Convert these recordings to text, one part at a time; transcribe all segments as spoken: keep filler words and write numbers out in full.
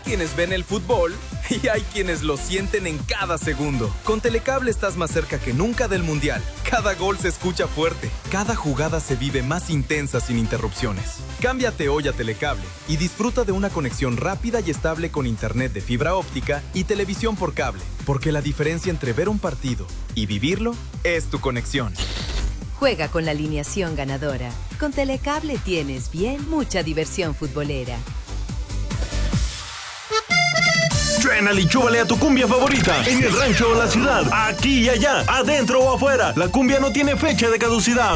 quienes ven el fútbol y hay quienes lo sienten en cada segundo. Con Telecable estás más cerca que nunca del Mundial. Cada gol se escucha fuerte, cada jugada se vive más intensa sin interrupciones. Cámbiate hoy a Telecable y disfruta de una conexión rápida y estable con internet de fibra óptica y televisión por cable, porque la diferencia entre ver un partido y vivirlo es tu conexión. Juega con la alineación ganadora. Con Telecable tienes bien mucha diversión futbolera. Suénale y chúbale a tu cumbia favorita, en el rancho o la ciudad, aquí y allá, adentro o afuera. La cumbia no tiene fecha de caducidad.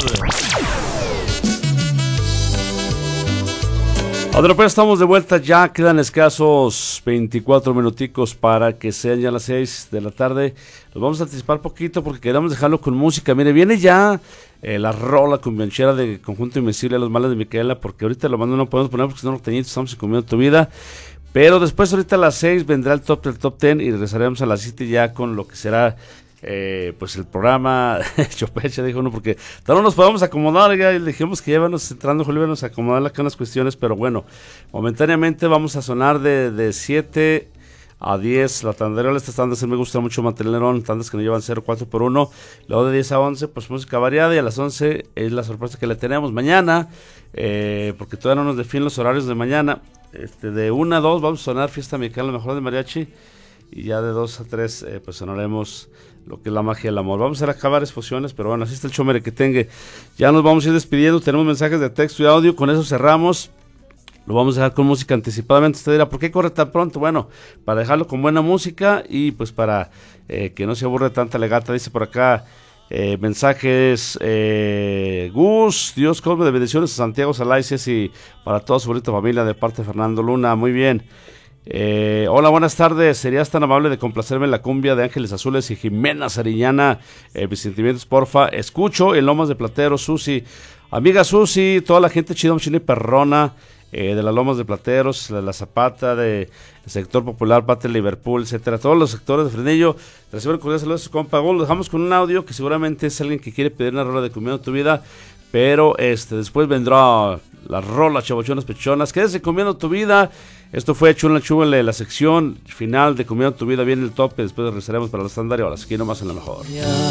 Ahora pues estamos de vuelta, ya quedan escasos veinticuatro minuticos para que sean ya las seis de la tarde. Los vamos a anticipar poquito porque queremos dejarlo con música. Mire, viene ya eh, la rola cumbianchera de Conjunto Invencible, Los Males de Micaela, porque ahorita lo mando no podemos poner porque si no, norteñitos, estamos en Comiendo Tu Vida. Pero después ahorita a las seis vendrá el top del top ten y regresaremos a las siete ya con lo que será eh, pues el programa Chopecha, dijo uno, porque no nos podemos acomodar, ya le dijimos que llévanos entrando, Julio, íbamos a acomodar acá unas cuestiones, pero bueno, momentáneamente vamos a sonar de, de siete a diez, la tanderola, estas tandas me gusta mucho mantenerón, tandas que nos llevan cero cuatro por uno, luego de diez a once, pues música variada, y a las once es la sorpresa que le tenemos mañana, eh, porque todavía no nos definen los horarios de mañana, este, de una a dos vamos a sonar Fiesta Mexicana, lo mejor de mariachi, y ya de dos a tres eh, pues sonaremos lo que es la magia del amor. Vamos a acabar exposiciones, pero bueno, así está el show merequetengue. Ya nos vamos a ir despidiendo, tenemos mensajes de texto y audio, con eso cerramos. Lo vamos a dejar con música anticipadamente. Usted dirá, ¿por qué corre tan pronto? Bueno, para dejarlo con buena música y pues para eh, que no se aburre tanta legata. Dice por acá, eh, mensajes, eh, Gus, Dios Cosme de bendiciones a Santiago Salaices y para toda su bonita familia de parte de Fernando Luna. Muy bien. Eh, hola, buenas tardes. ¿Serías tan amable de complacerme en la cumbia de Ángeles Azules y Jimena Sariñana? Eh, mis sentimientos, porfa. Escucho en Lomas de Platero, Susi. Amiga Susi, toda la gente chida, china y perrona. Eh, de las Lomas de Plateros, de la Zapata, del de sector popular, Pate Liverpool, etcétera, todos los sectores de Fresnillo, reciben cordiales saludos a su compa Gol. Lo dejamos con un audio que seguramente es alguien que quiere pedir una rola de Comiendo Tu Vida, pero este después vendrá la rola Chavochonas Pechonas. Quédese Comiendo Tu Vida. Esto fue Chula Chúbale, la sección final de Comiendo Tu Vida, viene el tope, después regresaremos para el estándar y ahora aquí nomás en la mejor.